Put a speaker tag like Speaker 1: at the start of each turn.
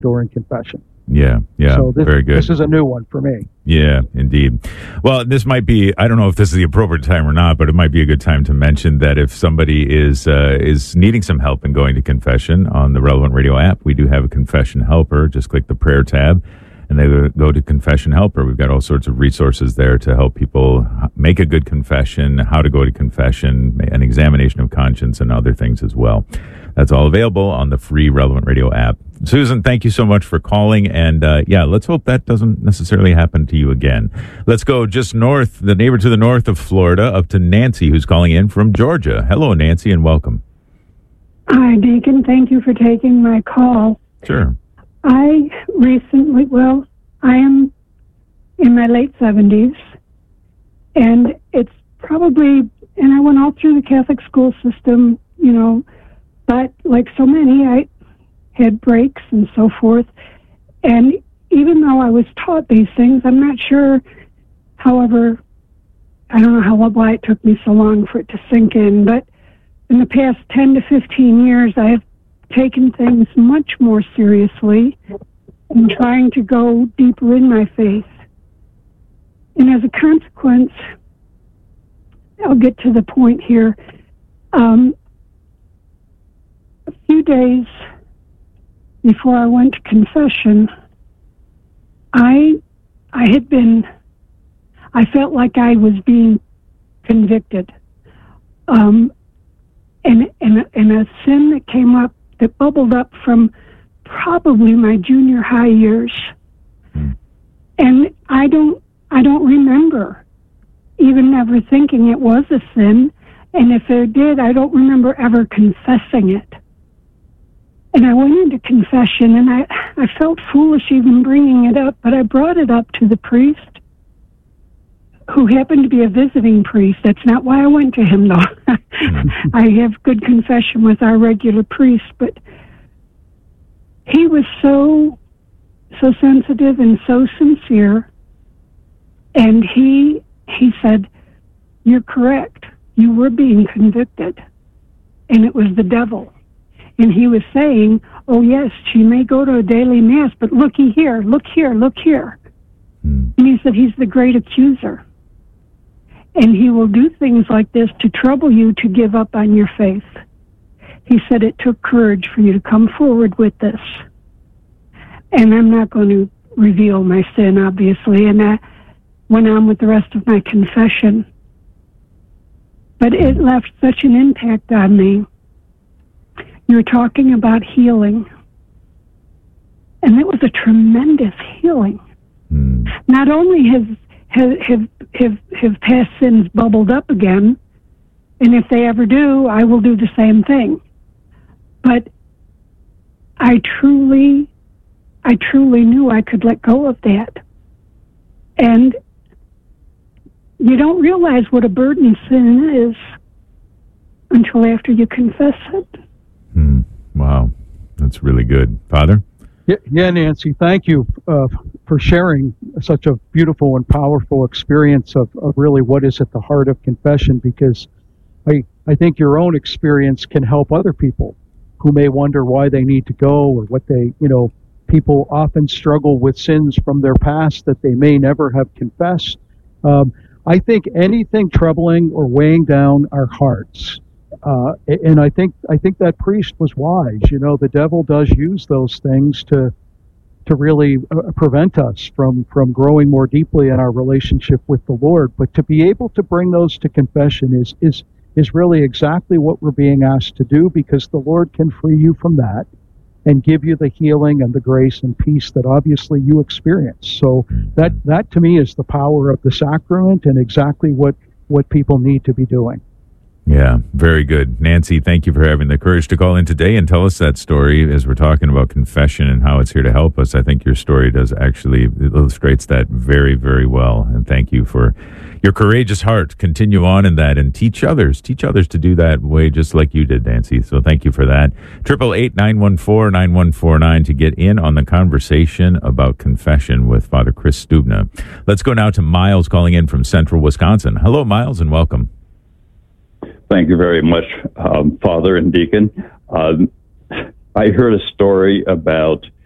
Speaker 1: during confession.
Speaker 2: Yeah.
Speaker 1: So
Speaker 2: very good.
Speaker 1: This is a new one for me.
Speaker 2: Yeah, indeed. Well, this might be, I don't know if this is the appropriate time or not, but it might be a good time to mention that if somebody is needing some help in going to confession on the Relevant Radio app, we do have a confession helper. Just click the prayer tab and they go to confession helper. We've got all sorts of resources there to help people make a good confession, how to go to confession, an examination of conscience, and other things as well. That's all available on the free Relevant Radio app. Susan, thank you so much for calling. And let's hope that doesn't necessarily happen to you again. Let's go just north, the neighbor to the north of Florida, up to Nancy, who's calling in from Georgia. Hello, Nancy, and welcome.
Speaker 3: Hi, Deacon. Thank you for taking my call.
Speaker 2: Sure.
Speaker 3: I am in my late 70s, and it's probably, and I went all through the Catholic school system, but like so many, I had breaks and so forth. And even though I was taught these things, I'm not sure, however, I don't know why it took me so long for it to sink in, but in the past 10 to 15 years, I have taken things much more seriously and trying to go deeper in my faith. And as a consequence, I'll get to the point here. A few days before I went to confession, I felt like I was being convicted. And a sin that came up, that bubbled up from probably my junior high years. And I don't remember even ever thinking it was a sin. And if it did, I don't remember ever confessing it. And I went into confession, and I felt foolish even bringing it up, but I brought it up to the priest, who happened to be a visiting priest. That's not why I went to him, though. I have good confession with our regular priest, but he was so sensitive and so sincere, and he said, "You're correct. You were being convicted, and it was the devil." And he was saying, "Oh yes, she may go to a daily mass, but looky here, look here, look here." And he said, "He's the great accuser. And he will do things like this to trouble you to give up on your faith." He said it took courage for you to come forward with this. And I'm not going to reveal my sin, obviously, and I went on with the rest of my confession. But it left such an impact on me. You're talking about healing. And it was a tremendous healing. Not only have past sins bubbled up again, and if they ever do, I will do the same thing. But I truly knew I could let go of that. And you don't realize what a burden sin is until after you confess it.
Speaker 2: Wow, that's really good. Father?
Speaker 1: Yeah, Nancy, thank you for sharing such a beautiful and powerful experience of really what is at the heart of confession, because I think your own experience can help other people who may wonder why they need to go, or what they, people often struggle with sins from their past that they may never have confessed. I think anything troubling or weighing down our hearts, and I think that priest was wise. The devil does use those things to really prevent us from growing more deeply in our relationship with the Lord. But to be able to bring those to confession is really exactly what we're being asked to do, because the Lord can free you from that and give you the healing and the grace and peace that obviously you experience. So that to me is the power of the sacrament, and exactly what people need to be doing.
Speaker 2: Yeah, very good. Nancy, thank you for having the courage to call in today and tell us that story as we're talking about confession and how it's here to help us. I think your story illustrates that very, very well. And thank you for your courageous heart. Continue on in that and teach others to do that way, just like you did, Nancy. So thank you for that. 888-914-9149 to get in on the conversation about confession with Father Chris Stubna. Let's go now to Miles calling in from Central Wisconsin. Hello, Miles, and welcome.
Speaker 4: Thank you very much, Father and Deacon. I heard a story about